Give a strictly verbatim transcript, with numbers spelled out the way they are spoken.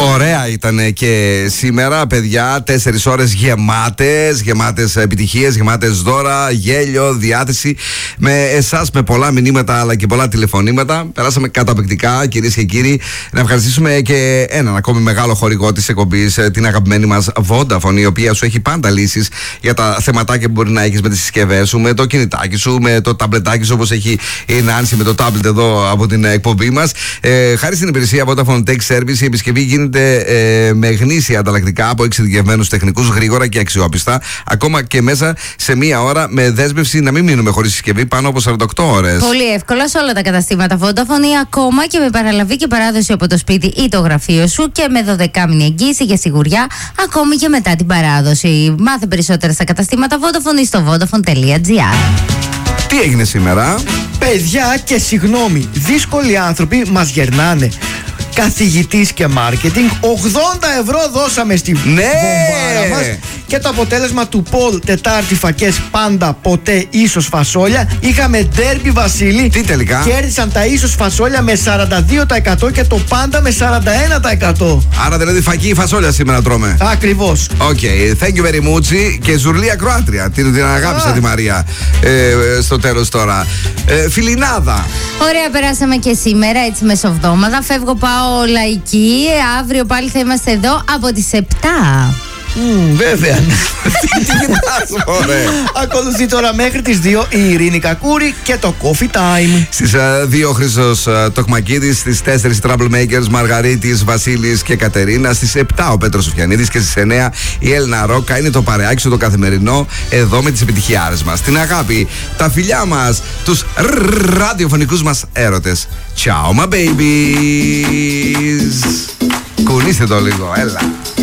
Ωραία ήταν και σήμερα, παιδιά. Τέσσερις ώρες γεμάτες, γεμάτες επιτυχίες, γεμάτες δώρα, γέλιο, διάθεση. Με εσάς, με πολλά μηνύματα αλλά και πολλά τηλεφωνήματα. Περάσαμε καταπληκτικά, κυρίες και κύριοι. Να ευχαριστήσουμε και έναν ακόμη μεγάλο χορηγό της εκπομπής, την αγαπημένη μας Vodafone, η οποία σου έχει πάντα λύσεις για τα θεματάκια που μπορεί να έχεις με τις συσκευές σου, με το κινητάκι σου, με το ταμπλετάκι σου, όπως έχει η Νάνση με το τάμπλετ εδώ από την εκπομπή μας. Ε, χάρη στην υπηρεσία Vodafone Tech Service, η επισκευή γίνεται ε, με γνήσια ανταλλακτικά από εξειδικευμένους τεχνικούς, γρήγορα και αξιόπιστα, ακόμα και μέσα σε μία ώρα, με δέσμευση να μην μείνουμε χωρίς συσκευή πάνω από σαράντα οκτώ ώρες. Πολύ εύκολα σε όλα τα καταστήματα Vodafone, ή ακόμα και με παραλαβή και παράδοση από το σπίτι ή το γραφείο σου, και με δωδεκάμηνη εγγύηση για σιγουριά, ακόμη και μετά την παράδοση. Μάθε περισσότερα στα καταστήματα Vodafone ή στο vodafone τελεία gr. Τι έγινε σήμερα? Παιδιά, και συγγνώμη, δύσκολοι άνθρωποι μας γερνάνε. Καθηγητής και μάρκετινγκ, ογδόντα ευρώ δώσαμε στη ναι! βομβάρα μας. Και το αποτέλεσμα του Πολ Τετάρτη φακές πάντα ποτέ ίσως φασόλια. Είχαμε ντέρμπι, Βασίλη. Τι τελικά? Κέρδισαν τα ίσως φασόλια με σαράντα δύο τοις εκατό και το πάντα με σαράντα ένα τοις εκατό. Άρα δηλαδή φακή ή φασόλια σήμερα τρώμε. Ακριβώς. Οκ, okay, thank you very much. Και Ζουρλία Κροάτρια. Την, την αγάπησα τη Μαρία ε, στο τέλος τώρα. Ε, Φιλινάδα. Ωραία, περάσαμε και σήμερα, έτσι μεσοβδόμαδα. Φεύγω, πάω λαϊκή. Αύριο πάλι θα είμαστε εδώ από τις επτά. Mm, βέβαια. Τι κοιτάς, μωρέ. Ακολουθεί τώρα μέχρι τις δύο η Ειρήνη Κακούρη και το Coffee Time. Στις uh, δύο ο Χρήστος uh, Τοχμακίδης, στις τέσσερις οι Troublemakers, Μαργαρίτης, Βασίλης και Κατερίνα, στις επτά ο Πέτρος Σοφιανίδης και στις εννιά η Έλληνα Ρόκα. Είναι το παρεάκι σου το καθημερινό εδώ με τις επιτυχιάρες μας. Την αγάπη, τα φιλιά μας, τους ραδιοφωνικούς μας έρωτες. Ciao my babies. Κουνήστε το λίγο, έλα.